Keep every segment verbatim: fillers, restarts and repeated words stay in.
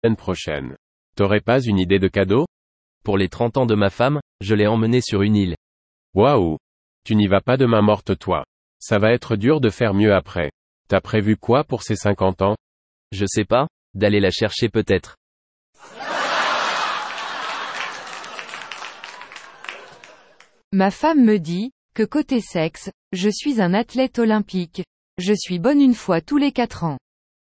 semaine prochaine. T'aurais pas une idée de cadeau? Pour les trente ans de ma femme, je l'ai emmenée sur une île. Waouh! Tu n'y vas pas de main morte toi. Ça va être dur de faire mieux après. T'as prévu quoi pour ses cinquante ans? Je sais pas, d'aller la chercher peut-être. Ma femme me dit, que côté sexe, je suis un athlète olympique. Je suis bonne une fois tous les quatre ans.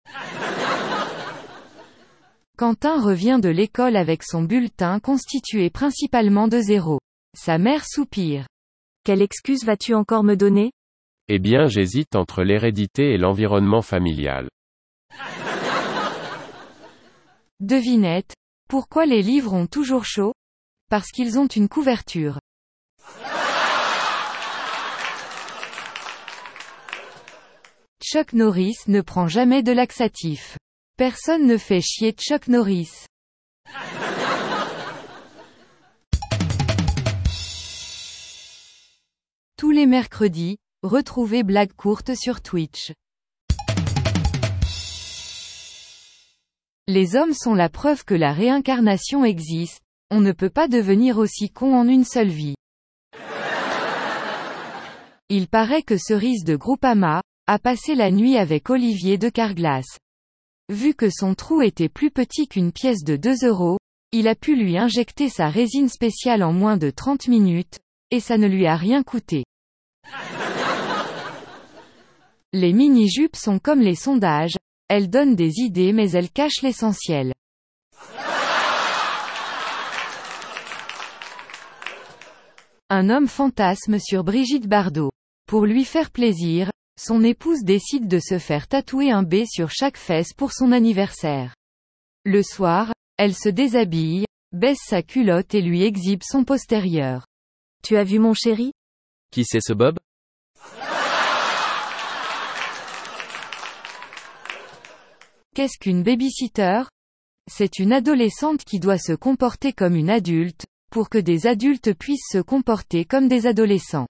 Quentin revient de l'école avec son bulletin constitué principalement de zéros. Sa mère soupire. Quelle excuse vas-tu encore me donner? Eh bien, j'hésite entre l'hérédité et l'environnement familial. Devinette. Pourquoi les livres ont toujours chaud? Parce qu'ils ont une couverture. Chuck Norris ne prend jamais de laxatif. Personne ne fait chier Chuck Norris. Tous les mercredis, retrouvez Blague Courte sur Twitch. Les hommes sont la preuve que la réincarnation existe, on ne peut pas devenir aussi con en une seule vie. Il paraît que Cerise de Groupama a passé la nuit avec Olivier de Carglass. Vu que son trou était plus petit qu'une pièce de deux euros, il a pu lui injecter sa résine spéciale en moins de trente minutes, et ça ne lui a rien coûté. Les mini-jupes sont comme les sondages, elles donnent des idées mais elles cachent l'essentiel. Un homme fantasme sur Brigitte Bardot. Pour lui faire plaisir, son épouse décide de se faire tatouer un B sur chaque fesse pour son anniversaire. Le soir, elle se déshabille, baisse sa culotte et lui exhibe son postérieur. Tu as vu mon chéri? Qui c'est ce Bob? Qu'est-ce qu'une babysitter? C'est une adolescente qui doit se comporter comme une adulte, pour que des adultes puissent se comporter comme des adolescents.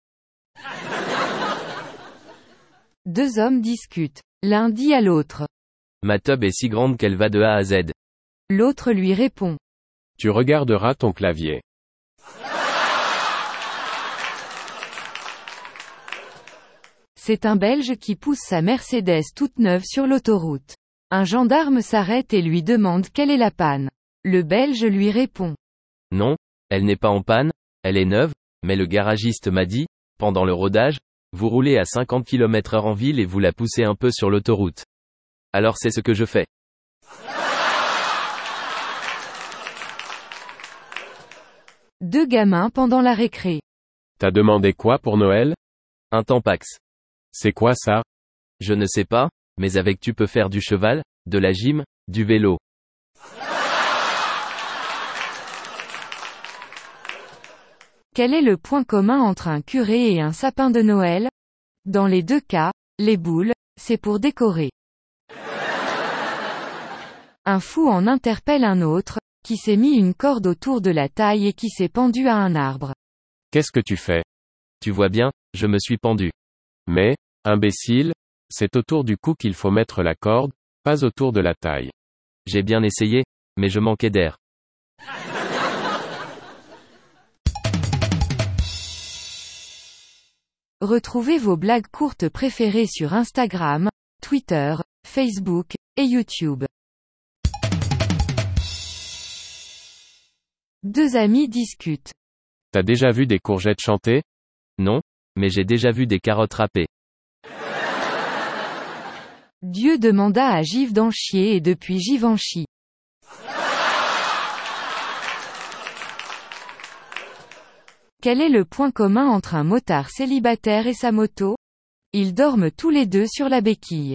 Deux hommes discutent. L'un dit à l'autre. Ma tub est si grande qu'elle va de A à Z. L'autre lui répond. Tu regarderas ton clavier. C'est un Belge qui pousse sa Mercedes toute neuve sur l'autoroute. Un gendarme s'arrête et lui demande quelle est la panne. Le Belge lui répond. Non, elle n'est pas en panne, elle est neuve, mais le garagiste m'a dit, pendant le rodage, vous roulez à cinquante kilomètres heure en ville et vous la poussez un peu sur l'autoroute. Alors c'est ce que je fais. Deux gamins pendant la récré. T'as demandé quoi pour Noël? Un Tampax. C'est quoi ça? Je ne sais pas, mais avec tu peux faire du cheval, de la gym, du vélo. Quel est le point commun entre un curé et un sapin de Noël? Dans les deux cas, les boules, c'est pour décorer. Un fou en interpelle un autre, qui s'est mis une corde autour de la taille et qui s'est pendu à un arbre. Qu'est-ce que tu fais? Tu vois bien, je me suis pendu. Mais, imbécile, c'est autour du cou qu'il faut mettre la corde, pas autour de la taille. J'ai bien essayé, mais je manquais d'air. Retrouvez vos blagues courtes préférées sur Instagram, Twitter, Facebook, et YouTube. Deux amis discutent. T'as déjà vu des courgettes chanter? Non, mais j'ai déjà vu des carottes râpées. Dieu demanda à Givenchy et depuis Givenchy. Quel est le point commun entre un motard célibataire et sa moto? Ils dorment tous les deux sur la béquille.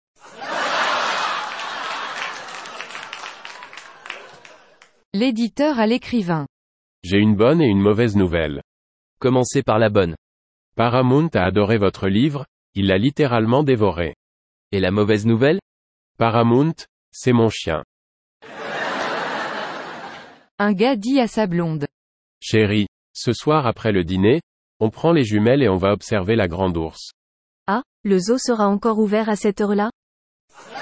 L'éditeur à l'écrivain. J'ai une bonne et une mauvaise nouvelle. Commencez par la bonne. Paramount a adoré votre livre, il l'a littéralement dévoré. Et la mauvaise nouvelle? Paramount, c'est mon chien. Un gars dit à sa blonde. Chérie, ce soir après le dîner, on prend les jumelles et on va observer la grande ours. Ah, le zoo sera encore ouvert à cette heure-là?